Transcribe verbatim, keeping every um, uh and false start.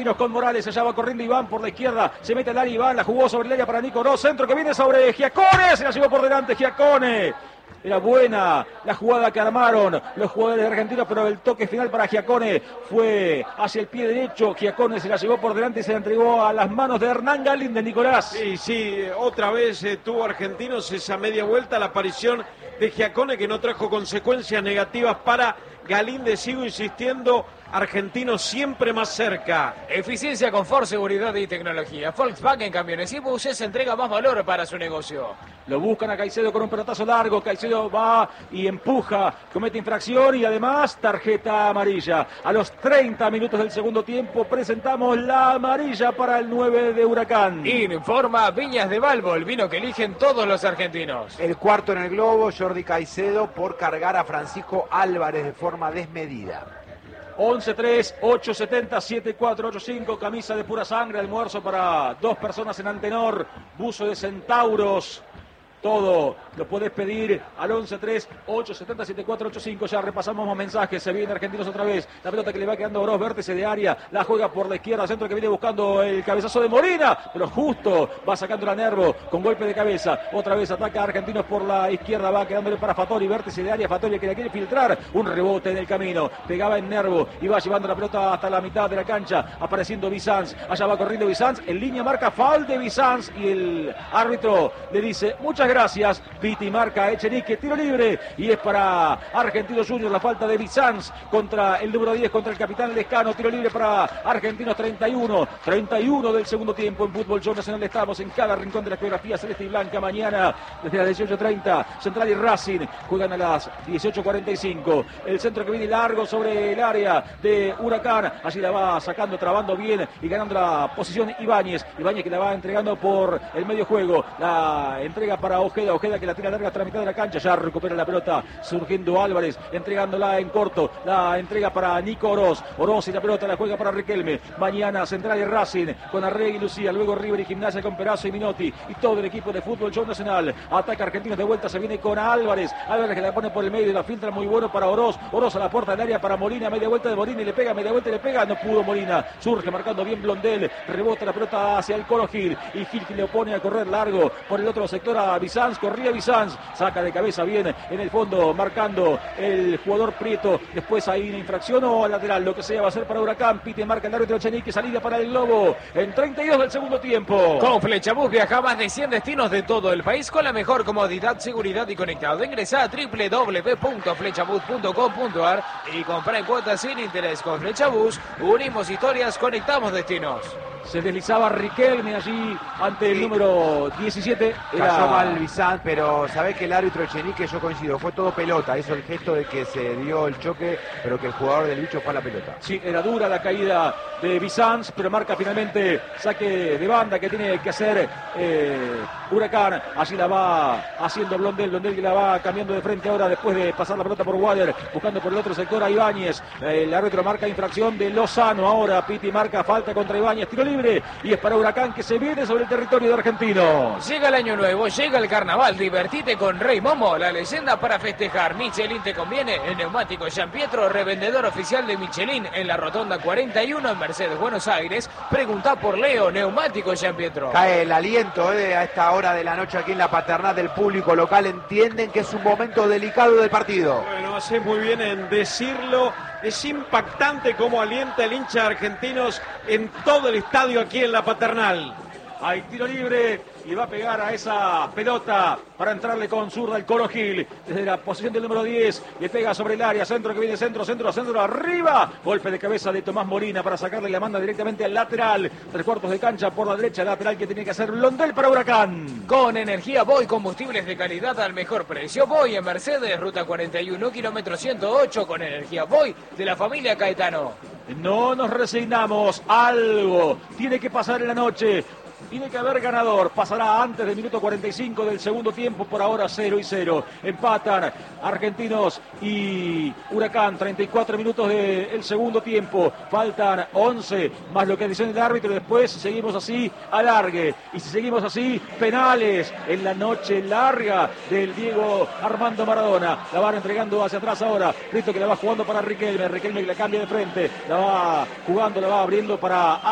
Argentinos con Morales. Allá va corriendo Iván por la izquierda. Se mete al área Iván. La jugó sobre el área para Nico Ross. Centro que viene sobre Giacone. Se la llevó por delante Giacone. Era buena la jugada que armaron los jugadores argentinos, pero el toque final para Giacone fue hacia el pie derecho. Giacone se la llevó por delante y se la entregó a las manos de Hernán Galíndez, Nicolás. Sí, sí, otra vez eh, tuvo Argentinos esa media vuelta, la aparición de Giacone que no trajo consecuencias negativas para Galíndez. Sigo insistiendo, Argentinos siempre más cerca. Eficiencia, confort, seguridad y tecnología. Volkswagen Camiones y Buses entrega más valor para su negocio. Lo buscan a Caicedo con un pelotazo largo. Caicedo va y empuja, comete infracción y además tarjeta amarilla. A los treinta minutos del segundo tiempo presentamos la amarilla para el nueve de Huracán. Informa Viñas de Balbo, el vino que eligen todos los argentinos. El cuarto en el globo, Jordi Caicedo por cargar a Francisco Álvarez de forma desmedida. once tres, ocho setenta, siete cuatro ocho cinco, camisa de pura sangre, almuerzo para dos personas en Antenor, buzo de centauros. Todo lo podés pedir al once tres, ocho setenta, siete cuatro ocho cinco. Ya repasamos más mensajes. Se viene Argentinos otra vez. La pelota que le va quedando a Oroz, vértice de área. La juega por la izquierda. Centro que viene buscando el cabezazo de Molina. Pero justo va sacando la Nervo con golpe de cabeza. Otra vez ataca a Argentinos por la izquierda. Va quedándole para Fattori. Vértice de área. Fattori que la quiere filtrar. Un rebote en el camino. Pegaba en Nervo. Y va llevando la pelota hasta la mitad de la cancha. Apareciendo Bizanz. Allá va corriendo Bizanz. En línea marca foul de Bizanz. Y el árbitro le dice muchas gracias. Piti marca Echenique, tiro libre y es para Argentinos Juniors. La falta de Bizanz contra el número diez, contra el capitán Lescano. Tiro libre para Argentinos. Treinta y uno, treinta y uno del segundo tiempo en Fútbol Show Nacional. Estamos en cada rincón de la geografía celeste y blanca. Mañana desde las dieciocho treinta Central y Racing juegan a las dieciocho cuarenta y cinco. El centro que viene largo sobre el área de Huracán. Allí la va sacando, trabando bien y ganando la posición Ibáñez. Ibáñez que la va entregando por el medio juego. La entrega para Ojeda. Ojeda que la tira larga hasta la mitad de la cancha. Ya recupera la pelota surgiendo Álvarez, entregándola en corto. La entrega para Nico Oroz. Oroz y la pelota la juega para Riquelme. Mañana Central y Racing con Arregui y Lucía. Luego River y Gimnasia con Perazo y Minotti. Y todo el equipo de Fútbol Show Nacional. Ataca Argentinos de vuelta. Se viene con Álvarez. Álvarez que la pone por el medio y la filtra muy bueno para Oroz. Oroz a la puerta del área para Molina. Media vuelta de Molina y le pega. Media vuelta y le pega. No pudo Molina. Surge marcando bien Blondel. Rebota la pelota hacia el Colo Gil. Y Gil que le opone a correr largo por el otro sector a Bizanz. Corría Bizanz. Saca de cabeza bien en el fondo, marcando el jugador Prieto. Después hay una infracción o lateral, lo que sea, va a ser para Huracán. Pite marca el árbitro Echenique, salida para el Globo en treinta y dos del segundo tiempo. Con Flechabús viaja a más de cien destinos de todo el país con la mejor comodidad, seguridad y conectado. Ingresa a doble u doble u doble u punto flechabús punto com punto a r y compra en cuotas sin interés. Con Flechabús unimos historias, conectamos destinos. Se deslizaba Riquelme allí ante el número diecisiete. Era... Cayó mal Bizanz, pero sabés que el árbitro Echenique, yo coincido, fue todo pelota. Hizo el gesto de que se dio el choque, pero que el jugador del bicho fue a la pelota. Sí, era dura la caída de Bizanz, pero marca finalmente saque de banda que tiene que hacer eh, Huracán. Allí la va haciendo Blondel. Blondel que la va cambiando de frente ahora después de pasar la pelota por Wader, buscando por el otro sector a Ibáñez. El árbitro marca infracción de Lozano. Ahora Piti marca falta contra Ibáñez. Tiro libre y es para Huracán que se viene sobre el territorio de Argentinos. Llega el año nuevo, llega el carnaval, divertite con Rey Momo, la leyenda para festejar. Michelin te conviene, el neumático Gian Pietro, revendedor oficial de Michelin en la Rotonda cuarenta y uno en Mercedes, Buenos Aires. Pregunta por Leo, neumático Gian Pietro. Cae el aliento eh, a esta hora de la noche aquí en la Paternal. Del público local entienden que es un momento delicado del partido. Bueno, hace muy bien en decirlo. Es impactante cómo alienta el hincha de Argentinos en todo el estadio aquí en la Paternal. Hay tiro libre y va a pegar a esa pelota para entrarle con zurda el Colo Gil. Desde la posición del número diez le pega sobre el área. Centro que viene, centro, centro, centro, arriba. Golpe de cabeza de Tomás Molina para sacarle la manda directamente al lateral. Tres cuartos de cancha por la derecha, lateral que tiene que hacer Blondel para Huracán. Con energía Boy, combustibles de calidad al mejor precio. Boy en Mercedes, ruta cuarenta y uno, kilómetro ciento ocho, con energía Boy de la familia Caetano. No nos resignamos, algo tiene que pasar en la noche. Tiene que haber ganador. Pasará antes del minuto cuarenta y cinco del segundo tiempo. Por ahora cero y cero. Empatan Argentinos y Huracán. treinta y cuatro minutos del segundo tiempo. Faltan once más lo que dice el árbitro. Después seguimos así, alargue. Y si seguimos así, penales en la noche larga del Diego Armando Maradona. La van entregando hacia atrás ahora. Cristo que la va jugando para Riquelme. Riquelme que la cambia de frente. La va jugando, la va abriendo para